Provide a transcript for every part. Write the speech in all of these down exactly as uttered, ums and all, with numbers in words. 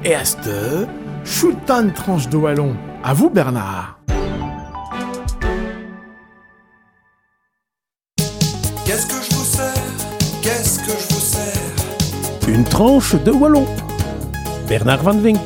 Et à cette choutan de tranche de wallon. À vous, Bernard. Qu'est-ce que je vous sers? Qu'est-ce que je vous sers? Une tranche de wallon. Bernard Van Vink.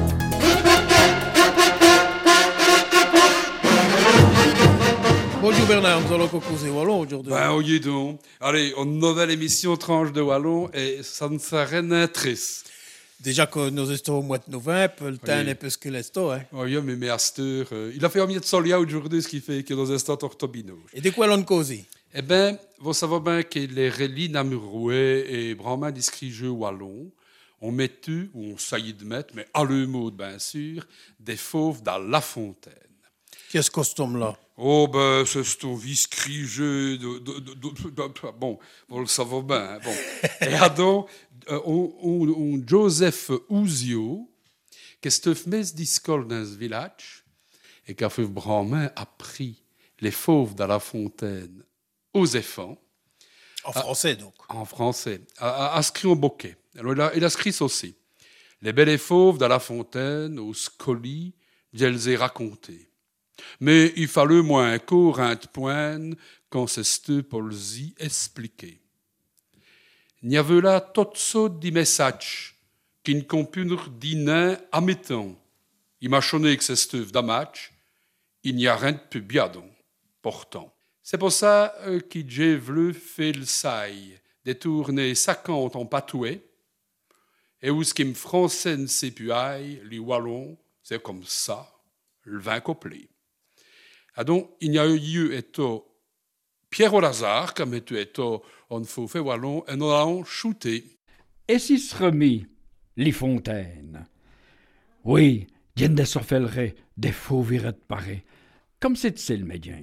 Bonjour Bernard, nous allons causer wallon aujourd'hui. Ben, oyez donc. Allez, une nouvelle émission Tranche de Wallon et ça ne serait rien triste. Déjà que nous sommes au mois de novembre, le temps Oui. n'est plus que l'esto. Hein. Oh, yeah, mais mais à cette heure, euh, il a fait un mieux de solia aujourd'hui, ce qui fait que nos instants orthobino. Et de quoi l'on cause? Eh ben, vous savez bien que les relis namurouais et brahman discrit jeu wallon, on met tu, ou on saillit de mettre, mais à le mot, bien sûr, des fauves dans la fontaine. Qu'est-ce costume là? Oh, ben, c'est ton viscrit jeu de, de, de, de, de, de- Bon, vous le savez bien. Hein, bon. Et alors, euh, on, on, on Joseph Ouzio, qui est mes discol dans ce village, et qui a fait Brahmin a pris les fauves dans la fontaine aux éléphants, En français donc. en français, a, a, a scrit au bouquet. Alors, il a, il a scrit aussi. Les belles fauves dans la fontaine, aux scolis, je les ai racontées. Mais il fallait moins un cours un point quand c'est pour l'y expliquer. Il y avait là toutes sortes de messages qui ne compurent dîner à mettant. Il m'a chonné que c'est stuff d'un match, il n'y a rien de plus bien donc, pourtant. C'est pour ça euh, que j'ai voulu faire le saille, détourner cinquante en patoué, et où ce qui me français ne sait plus aille, les wallons, c'est comme ça, le vin couplet. Ah donc, il y a eu eto Pierre au hasard, comme tu eto on faut fait wallon, et nous allons shooter. Et si se remis, les fontaines. Oui, dien de s'orfellerait des faux virettes parés, comme c'est le médien.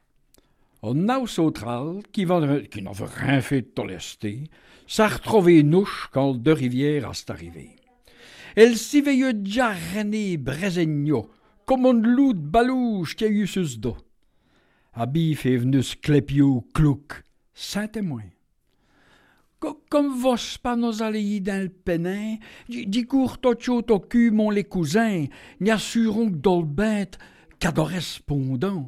On a au sautral, qui, va, qui n'en veut rien fait de tolester, ça retrouvé nouche quand deux rivières a arrivé. Elle s'y veille déjà rené brézegno, comme un loup de balouche qui a eu ce dos. Habif est venu sclépio clouc, saint témoin. Comme vos pas nos allées dans le pénin, d'y court tocho tocu mon les cousins, n'y assurons que dans le bête qu'à correspondant.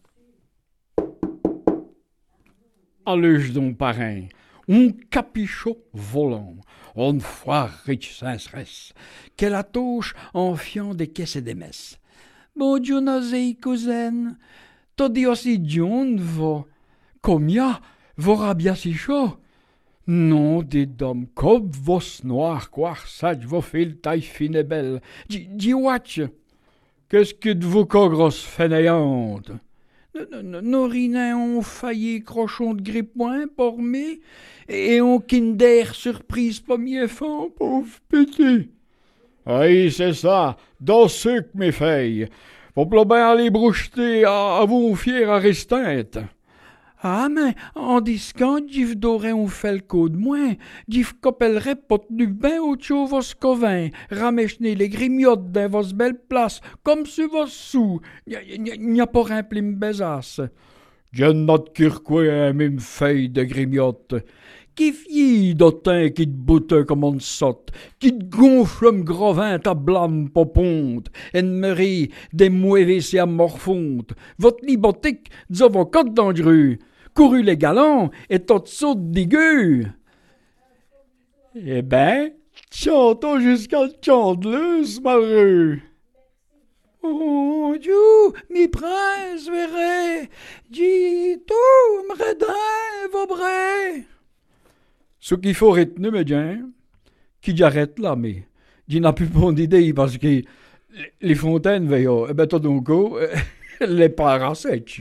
Allez donc parrain, un capichot volant, on foire riche sans-stress, qu'elle attouche en fiant des caisses et des messes. Bon Dieu nasei cousin, t'as dit aussi John va, comme ya, vora bien si chaud. Non, des dames, comme vos noirs, quoi, ça, vos fil taille fine et belle. Dis watch, qu'est-ce que de vos grosse fainéante? Nos rinins ont failli crochon de grippe-point pour me, et on kinder surprise premier fond, pauvre petit. Oui, c'est ça, dans ce que mes filles. Faut bien aller broucheter à, à vous fier à restinte. Ah, mais en disant, j'y d'aurait on fait le coup de moins, j'y coppellerait pas du bain au tchou vos covins, ramèchner les grimiottes dans vos belles places, comme sur vos sous, n'y a pas rempli m'besasse. J'ai notre curquois même feuille de grimiotte. Qui fille d'otin qui te boute comme on saute, qui te gonfle m'gros vin ta blâme poponte, et me rit des mouevés à morfonte. Votre libotique d'avocat d'engru, couru les galants et tot saute diguë. Eh ben, chantons jusqu'à chandeleuse, malheureux. Oh Dieu, mi prince verrez, dis tout m'redin vos brais. Ce qu'il faut retenir, médien, qui j'arrête là, mais j'y n'a plus bonne idée parce que les fontaines, veillent, eh ben, tout d'un coup, les parasèches.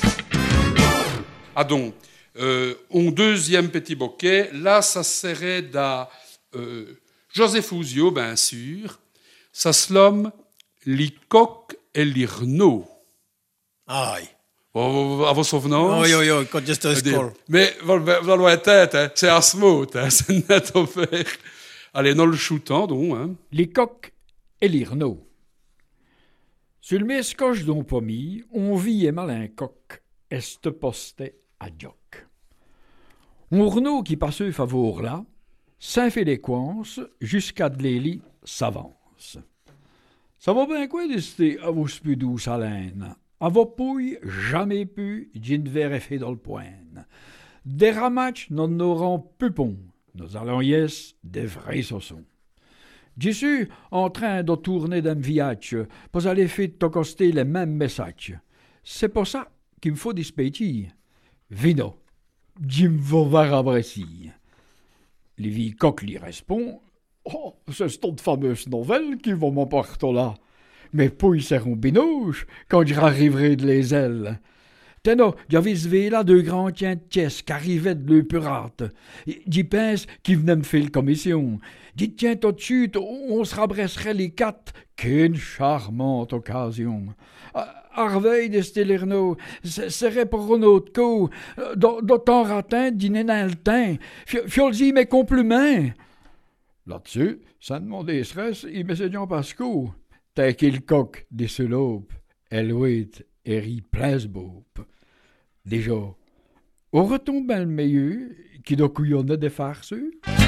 Ah donc, euh, un deuxième petit bouquet, là, ça serait dans euh, Joseph Ouzio, bien sûr, ça se nomme Les coqs et les renaux. Aïe. Oh, à vos souvenances? Oui, oui, oui, quand j'étais à l'école. Mais, vous le tête, hein, c'est à ce mot, hein, c'est net offert. Allez, dans le shootant, donc. Hein. Les coqs et les renaux. Sur le mescoche d'un pommier, on vit et mal un coq, est posté à joc. Un renaux qui passait favor là, s'en fait des coinces jusqu'à de l'élie s'avance. Ça va bien quoi d'ester à vos spudous salènes? À vos pouilles, jamais pu, d'une verre fait dans le poing. Des ramatchs, nous aurons pupons. Nous allons yes des vrais saussons. J'y suis en train de tourner d'un viage, pour aller faire t'accoster les mêmes messages. C'est pour ça qu'il me faut des spétis. Vino, Jim va voir à Brécy. Lévi Coq lui répond, oh, c'est cette fameuse nouvelle qui va m'emporter là. Mais puis seront binouches quand j'arriverai de les ailes. Tenno, j'avais vu là deux grands tiens de caisse qui arrivaient de l'Eupurate. J'y pense qu'ils venaient me faire la commission. J'y tiens tout de suite, on se rabresserait les quatre. Quelle charmante occasion. Harvey de Stillerno, serait pour un autre coup. D'autant ratin, dîner dans le teint. Fiolzi mes compliments. Là-dessus, ça demandait stress, il me dit Pasco. T'as qu'il coq des selopes, Elouit, Eri Plesboupe. Déjà, on retombe le meilleur qui doit couillonner des farceux.